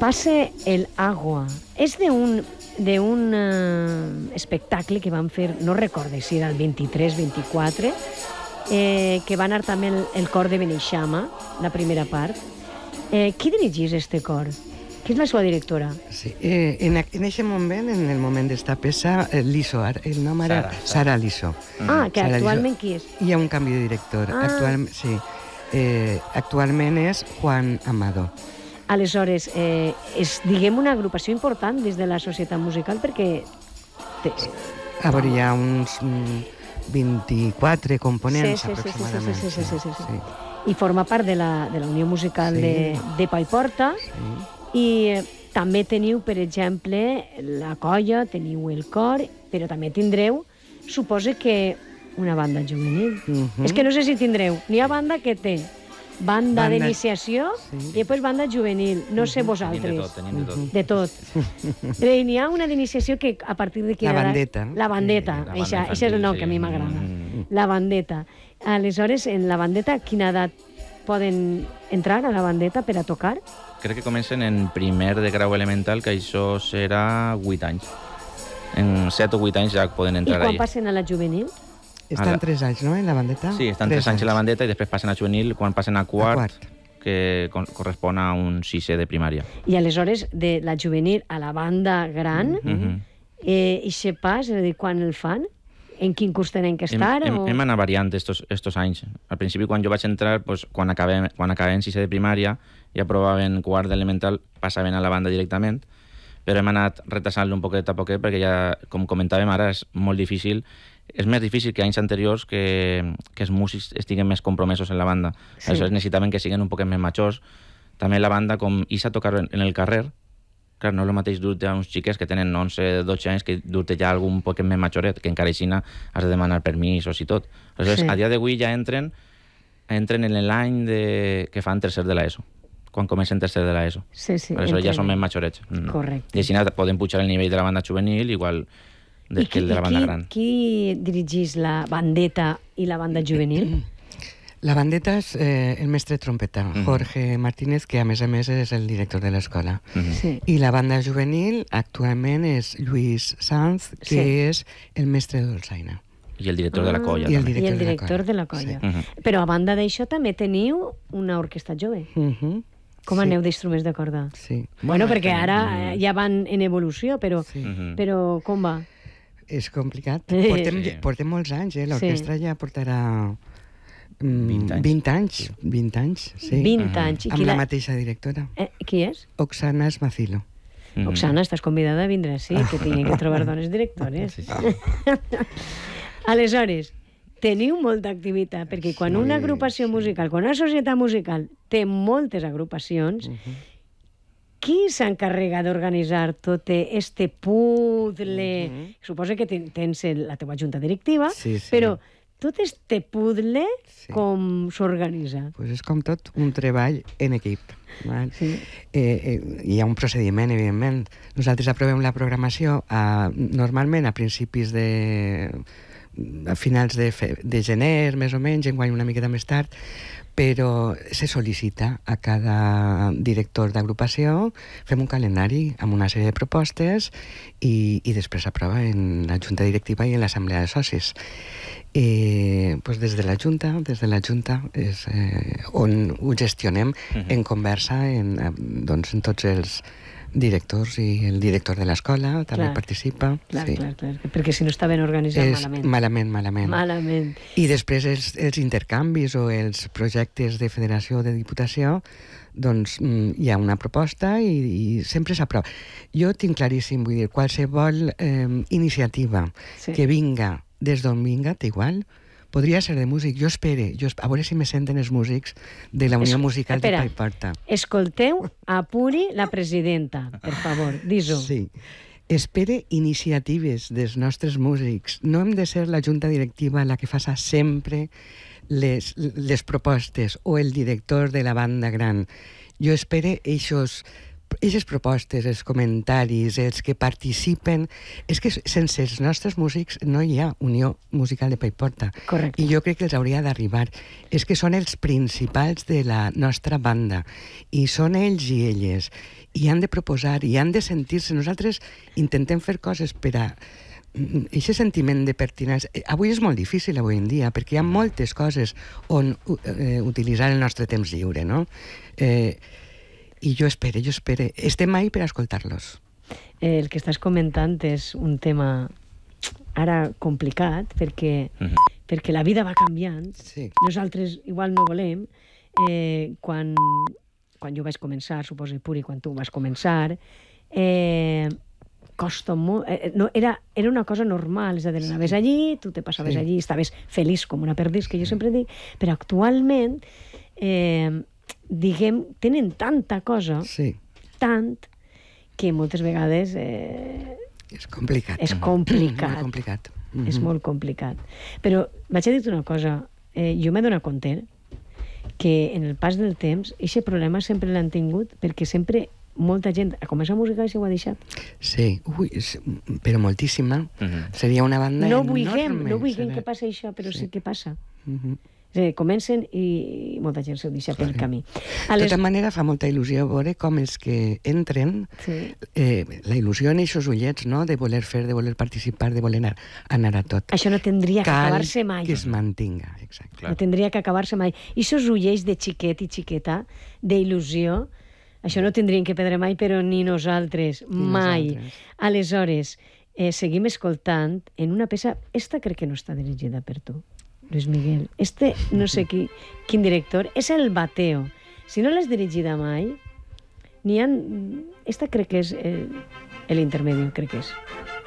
Pase el agua. És d'un espectacle que van fer, no recorde si era el 23-24, que va anar també el cor de Beneixama, la primera part. Qui dirigís este cor? Qui és la seva directora? Sí. En aquest moment, en el moment d'esta peça, Liso, el nom era Sara Liso. Que actualment qui és? Hi ha un canvi de director. Sí. Actualment és Juan Amado. Aleshores, és, diguem, una agrupació important des de la societat musical perquè... A veure, hi ha uns 24 components aproximadament. Sí. I forma part de la Unió Musical de Paiporta. I també teniu, per exemple, la colla, teniu el cor, però també tindreu, suposo que, una banda juvenil. És que no sé si tindreu. N'hi ha banda que té banda d'iniciació i després banda juvenil. No sé vosaltres. Tenim de tot. De tot. N'hi ha una d'iniciació que a partir de... La bandeta. La bandeta. Això és el nom que a mi m'agrada. La bandeta. Aleshores, en la bandeta, quina edat poden entrar a la bandeta per a tocar? Crec que comencen en primer de grau elemental, que això serà 8 anys. En 7 o 8 anys ja poden entrar allà. I quan passen a la juvenil? Estan 3 anys, no?, en la bandeta? Sí, estan 3 anys en la bandeta i després passen a juvenil quan passen a quart, que correspon a un 6è de primària. I aleshores, de la juvenil a la banda gran, i se pas, és a dir, quan el fan? En quin curs tenen que estar? Hem anat variant estos anys. Al principi, quan jo vaig entrar, quan acabem 6è de primària i aprovaven quart d'elemental, passaven a la banda directament, però hem anat retrasant-lo un poquet a poquet perquè ja, com comentàvem ara, és molt difícil. És més difícil que anys anteriors que els músics estiguen més compromesos en la banda. Aleshores necessitaven que siguin un poquet més majors. També la banda, com ix a tocar en el carrer, clar, no és el mateix dur-te a uns xiquets que tenen 11-12 anys que dur-te ja algun poquet més majoret, que encara així has de demanar permisos i tot. Aleshores, a dia d'avui ja entren en l'any que fan tercer de l'ESO, quan comencen tercer de l'ESO. Aleshores ja són més majorets. Correcte. I així podem pujar el nivell de la banda juvenil, igual que el de la banda gran. Qui dirigís la bandeta i la banda juvenil? La bandeta és el mestre trompeta, Jorge Martínez, que a més és el director de l'escola. I la banda juvenil actualment és Lluís Sanz, que és el mestre dolçaina. I el director de la colla. I el director de la colla. Però a banda d'això també teniu una orquestra jove. Com aneu d'instruments de corda? Sí. Bueno, perquè ara ja van en evolució, però com va? És complicat. Portem molts anys, l'orquestra ja portarà 20 anys. 20 anys, sí. 20 anys. Amb la mateixa directora. Qui és? Oksana Esmacilo. Oksana, estàs convidada a vindre, sí, que tinguin que trobar dones directores. Aleshores, teniu molta activitat, perquè quan una agrupació musical, quan una societat musical té moltes agrupacions, qui s'encarrega d'organitzar tot este puzzle? Suposo que tens la teva junta directiva, però tot este puzzle, com s'organitza? És com tot un treball en equip. Hi ha un procediment, evidentment. Nosaltres aprovem la programació normalment a principis a finals de gener, més o menys, enguany una miqueta més tard, però se sol·licita a cada director d'agrupació, fem un calendari amb una sèrie de propostes i després s'aprova en la junta directiva i en l'assemblea de socis. Des de la junta és on ho gestionem en conversa amb tots els directors, i el director de l'escola també participa. Clar, perquè si no està ben organitzat, malament. Malament. I després els intercanvis o els projectes de federació o de diputació, doncs hi ha una proposta i sempre s'aprova. Jo tinc claríssim, vull dir, qualsevol iniciativa que vinga des d'on vinga, t'igual, podria ser de músic. Jo espere, a veure si me senten els músics de la Unió Musical de Paiporta. Escolteu a Puri, la presidenta, per favor, dis-ho. Sí. Espere iniciatives dels nostres músics. No hem de ser la junta directiva la que faça sempre les propostes o el director de la banda gran. Jo espere eixos aquestes propostes, els comentaris, els que participen, és que sense els nostres músics no hi ha Unió Musical de Paiporta. Correcte. I jo crec que els hauria d'arribar. És que són els principals de la nostra banda, i són ells i elles, i han de proposar, i han de sentir-se. Nosaltres intentem fer coses per a aquest sentiment de pertinença. Avui és molt difícil, avui en dia, perquè hi ha moltes coses on utilitzar el nostre temps lliure, no? I jo espero. Estem ahí per a escoltar-los. El que estàs comentant és un tema ara complicat, perquè la vida va canviant. Sí. Nosaltres igual no volem. Quan jo vaig començar, suposo, Puri, quan tu vas començar, costa molt. No, era una cosa normal, és a dir, anaves allí, tu te passaves allí, estaves feliç com una perdiz, que jo sempre dic, però actualment diguem, tenen tanta cosa, tant, que moltes vegades és complicat. És complicat. Molt complicat. És molt complicat. Però vaig a dir-te una cosa, jo m'he donat compte que en el pas del temps aquest problema sempre l'han tingut, perquè sempre molta gent a començar a música i s'ho ha deixat. Sí, però moltíssima. Seria una banda enorme. No vulguem que passi això, però sí que passa. Comencen i molta gent s'ho deixa pel camí. De tota manera, fa molta il·lusió veure com els que entren, la il·lusió en aquests ullets, no?, de voler fer, de voler participar, de voler anar a tot. Això no tindria que acabar-se mai. Que es mantinga, exacte. No tindria que acabar-se mai. I aquests ullets de xiquet i xiqueta, d'il·lusió, això no tindrien que perdre mai, però ni nosaltres, mai. Aleshores, seguim escoltant en una peça, esta crec que no està dirigida per tu, Luis Miguel. No sé quin director, és el Bateo. Si no l'has dirigida mai, esta crec que és l'intermedio, crec que és.